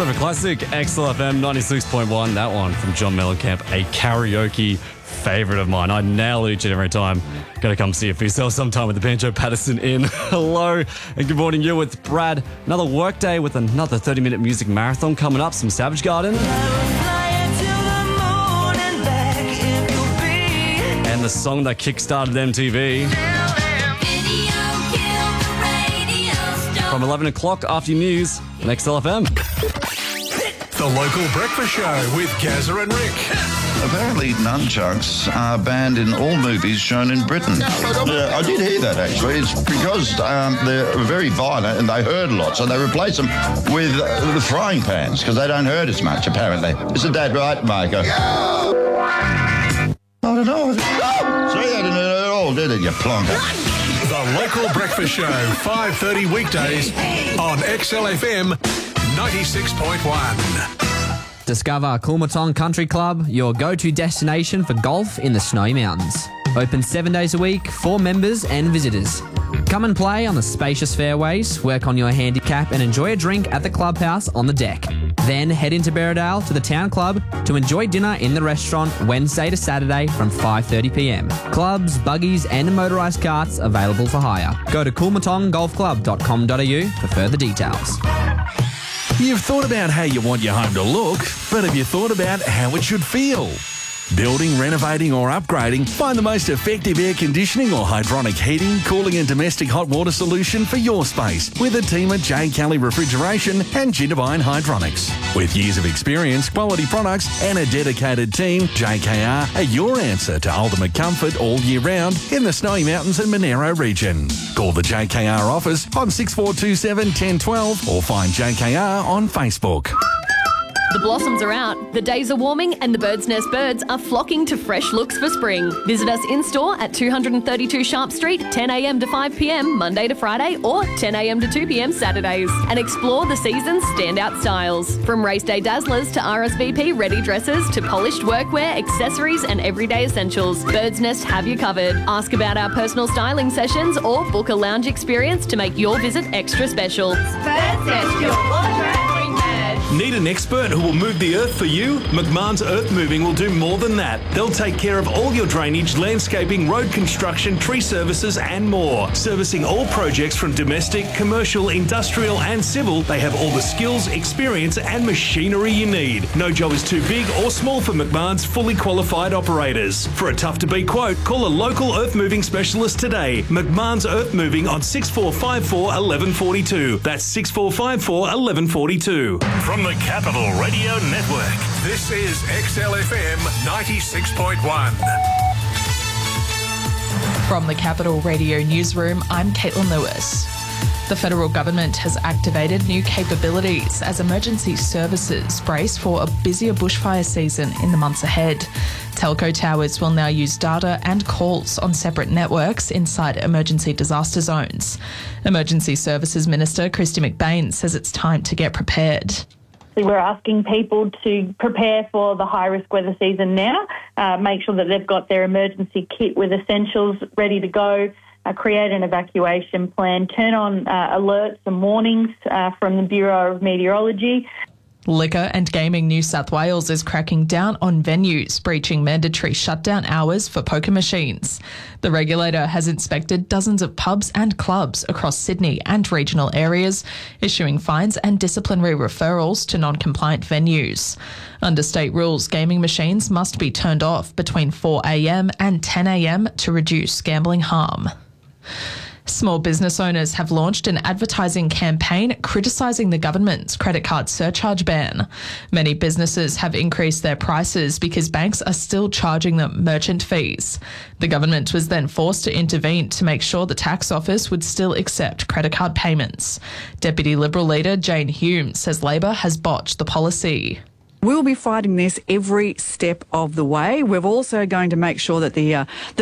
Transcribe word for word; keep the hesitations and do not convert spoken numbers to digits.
Perfect classic, X L F M ninety-six point one. That one from John Mellencamp, a karaoke favourite of mine. I nail it each and every time. Gotta come see it for yourself sometime with the Banjo Patterson in. Hello and good morning. You're with Brad. Another work day with another thirty minute music marathon coming up. Some Savage Garden. And the song that kickstarted M T V. From eleven o'clock after your news on X L F M. The Local Breakfast Show with Gazza and Rick. Apparently nunchucks are banned in all movies shown in Britain. Yeah, I did hear that actually. It's because um, they're very violent and they hurt a lot, so they replace them with uh, the frying pans because they don't hurt as much apparently. Isn't that right, Micah? I don't know. Oh! See, they didn't hurt at all, did it, you plonker? The Local Breakfast Show, five thirty weekdays on X L F M ninety-six point one. Discover Coolmatong Country Club, your go-to destination for golf in the Snowy Mountains. Open seven days a week for members and visitors. Come and play on the spacious fairways, work on your handicap and enjoy a drink at the clubhouse on the deck. Then head into Berridale to the town club to enjoy dinner in the restaurant Wednesday to Saturday from five thirty p m. Clubs, buggies and motorised carts available for hire. Go to coolmatong golf club dot com dot a u for further details. You've thought about how you want your home to look, but have you thought about how it should feel? Building, renovating or upgrading, find the most effective air conditioning or hydronic heating, cooling and domestic hot water solution for your space with a team at J. Kelly Refrigeration and Gintabine Hydronics. With years of experience, quality products and a dedicated team, J K R are your answer to ultimate comfort all year round in the Snowy Mountains and Monero region. Call the J K R office on six four two seven, one zero one two or find J K R on Facebook. The blossoms are out, the days are warming and the Bird's Nest birds are flocking to fresh looks for spring. Visit us in-store at two thirty-two Sharp Street, ten a m to five p m Monday to Friday or ten a m to two p m Saturdays and explore the season's standout styles. From race day dazzlers to R S V P ready dresses to polished workwear, accessories and everyday essentials, Bird's Nest have you covered. Ask about our personal styling sessions or book a lounge experience to make your visit extra special. Bird's Nest, your wardrobe. Need an expert who will move the earth for you? McMahon's Earth Moving will do more than that. They'll take care of all your drainage, landscaping, road construction, tree services and more. Servicing all projects from domestic, commercial, industrial and civil, they have all the skills, experience and machinery you need. No job is too big or small for McMahon's fully qualified operators. For a tough-to-beat quote, call a local earth moving specialist today. McMahon's Earth Moving on six four five four, one one four two. That's six four five four, one one four two. From the Capital Radio Network, this is X L F M ninety-six point one. From the Capital Radio Newsroom, I'm Caitlin Lewis. The federal government has activated new capabilities as emergency services brace for a busier bushfire season in the months ahead. Telco towers will now use data and calls on separate networks inside emergency disaster zones. Emergency Services Minister Christy McBain says it's time to get prepared. We're asking people to prepare for the high-risk weather season now, uh, make sure that they've got their emergency kit with essentials ready to go, uh, create an evacuation plan, turn on uh, alerts and warnings uh, from the Bureau of Meteorology. Liquor and Gaming New South Wales is cracking down on venues breaching mandatory shutdown hours for poker machines. The regulator has inspected dozens of pubs and clubs across Sydney and regional areas, issuing fines and disciplinary referrals to non-compliant venues. Under state rules, gaming machines must be turned off between four a m and ten a m to reduce gambling harm. Small business owners have launched an advertising campaign criticising the government's credit card surcharge ban. Many businesses have increased their prices because banks are still charging them merchant fees. The government was then forced to intervene to make sure the tax office would still accept credit card payments. Deputy Liberal leader Jane Hume says Labor has botched the policy. We'll be fighting this every step of the way. We're also going to make sure that the uh, the